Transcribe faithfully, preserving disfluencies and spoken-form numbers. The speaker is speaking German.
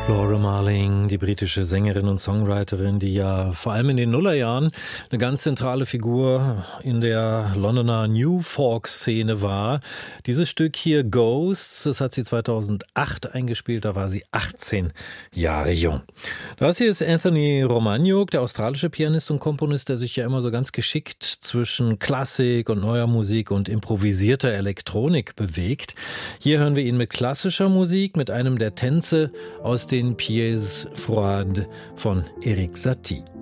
Laura Marling, die britische Sängerin und Songwriterin, die ja vor allem in den Nullerjahren eine ganz zentrale Figur in der Londoner New Folk-Szene war. Dieses Stück hier, Ghosts, das hat sie zweitausendacht eingespielt, da war sie achtzehn Jahre jung. Das hier ist Anthony Romagnoc, der australische Pianist und Komponist, der sich ja immer so ganz geschickt zwischen Klassik und neuer Musik und improvisierter Elektronik bewegt. Hier hören wir ihn mit klassischer Musik, mit einem der Tänze aus den Pièces Froides von Erik Satie.